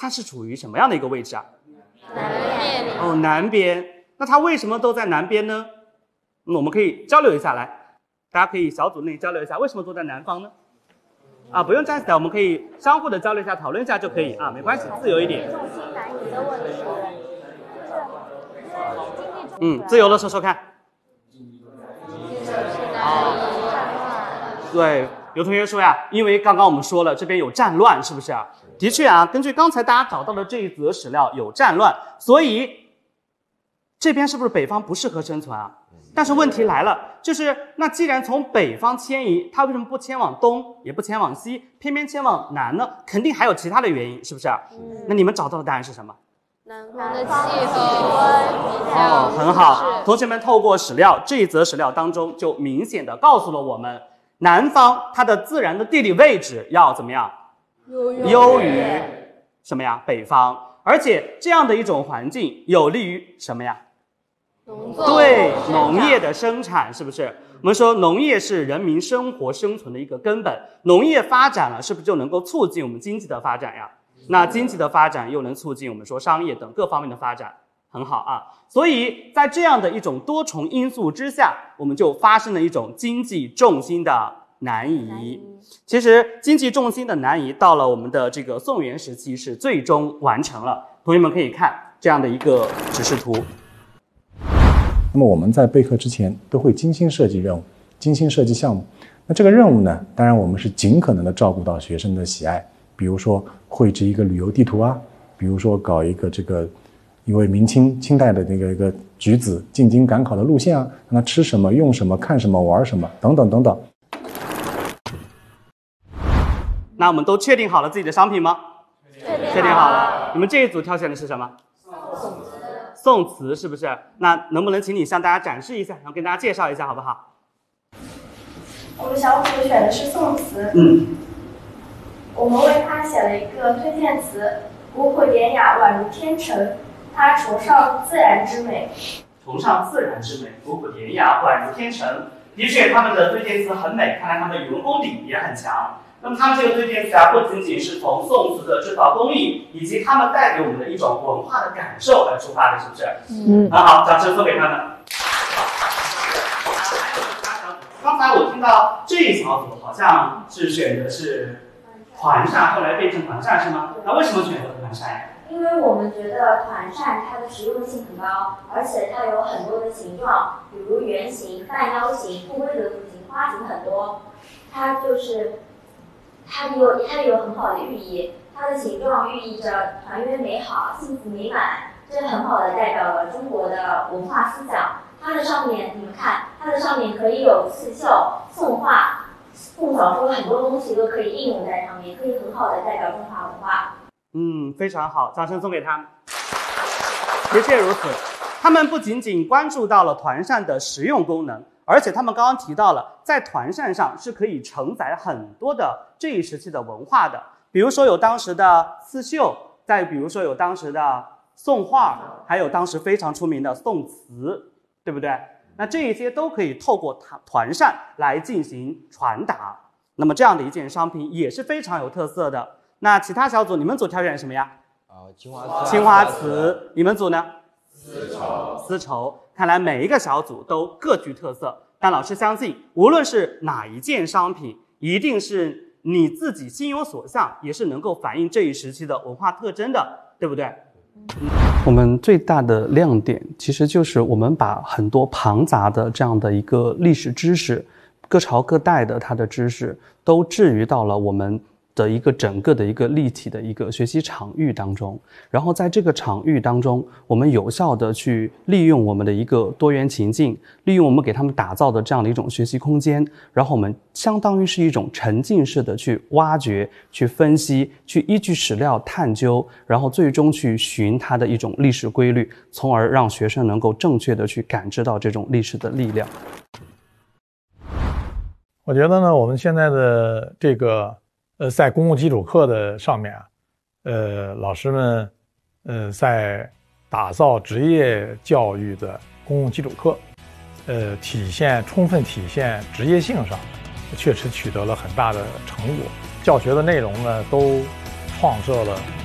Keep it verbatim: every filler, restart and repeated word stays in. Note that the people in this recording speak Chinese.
它是处于什么样的一个位置啊？ 南边。 哦，南边。那它为什么都在南边呢？那我们可以交流一下，来，大家可以小组内交流一下，为什么都在南方呢？啊，不用站起来，我们可以相互的交流一下，讨论一下就可以啊，没关系，自由一点。 重心南移的问题， 嗯，自由的说说看。对，有同学说呀，因为刚刚我们说了这边有战乱，是不是啊？的确啊，根据刚才大家找到的这一则史料有战乱，所以这边是不是北方不适合生存啊？但是问题来了，就是那既然从北方迁移，它为什么不迁往东，也不迁往西，偏偏迁往南呢？肯定还有其他的原因，是不是啊？嗯、那你们找到的答案是什么？ 南方的气候比较哦，很好。同学们透过史料这一则史料当中，就明显的告诉了我们，南方它的自然的地理位置要怎么样？优于什么呀？北方。而且这样的一种环境有利于什么呀？ 农作对，农业的生产，是不是？我们说农业是人民生活生存的一个根本，农业发展了，是不是就能够促进我们经济的发展呀？那经济的发展又能促进我们说商业等各方面的发展，很好啊。所以在这样的一种多重因素之下，我们就发生了一种经济重心的南移。其实经济重心的南移到了我们的这个宋元时期是最终完成了。同学们可以看这样的一个指示图。 那么我们在备课之前都会精心设计任务，精心设计项目。那这个任务呢，当然我们是尽可能的照顾到学生的喜爱，比如说绘制一个旅游地图啊，比如说搞一个这个一位明清清代的那个一个举子进京赶考的路线啊，让他吃什么用什么看什么玩什么等等等等。 那我们都确定好了自己的商品吗？确定好了。你们这一组挑选的是什么？宋词，是不是？那能不能请你向大家展示一下，然后跟大家介绍一下，好不好？ 我们小组选的是宋词。 嗯。 我们为他写了一个推荐词，古朴典雅，宛如天成。他崇尚自然之美。 崇尚自然之美，古朴典雅，宛如天成。的确，他们的推荐词很美，看来他们的语文功底也很强。那么他们这个推荐词啊，不仅仅是从宋词的制造工艺以及他们带给我们的一种文化的感受来出发的，是不是？嗯。很好，掌声送给他们。刚才我听到这一小组好像是选的是团扇，后来变成团扇是吗？那为什么选择团扇呀？ 因为我们觉得团扇它的实用性很高，而且它有很多的形状，比如圆形、半腰形、不规则图形、花形很多。它就是它有它有很好的寓意，它的形状寓意着团圆美好、幸福美满，这很好的代表了中国的文化思想。它的上面你们看，它的上面可以有刺绣、宋画、宋小说，很多东西都可以应用在上面，可以很好的代表中华文化。 嗯，非常好，掌声送给他们。的确如此，他们不仅仅关注到了团扇的实用功能，而且他们刚刚提到了，在团扇上是可以承载很多的这一时期的文化的，比如说有当时的刺绣，再比如说有当时的宋画，还有当时非常出名的宋词，对不对？那这一些都可以透过团扇来进行传达。那么这样的一件商品也是非常有特色的。那其他小组，你们组挑选什么呀？ 啊，青花瓷。 青花瓷。你们组呢？ 丝绸。 丝绸。看来每一个小组都各具特色，但老师相信，无论是哪一件商品，一定是你自己心有所向，也是能够反映这一时期的文化特征的，对不对？ 我们最大的亮点其实就是我们把很多庞杂的这样的一个历史知识，各朝各代的它的知识都置于到了我们的一个整个的一个立体的一个学习场域当中，然后在这个场域当中，我们有效的去利用我们的一个多元情境，利用我们给他们打造的这样的一种学习空间，然后我们相当于是一种沉浸式的去挖掘、去分析、去依据史料探究，然后最终去寻它的一种历史规律，从而让学生能够正确的去感知到这种历史的力量。 我觉得呢，我们现在的这个呃，在公共基础课的上面啊，呃，老师们呃在打造职业教育的公共基础课，呃，体现充分体现职业性上，确实取得了很大的成果。教学的内容呢，都创设了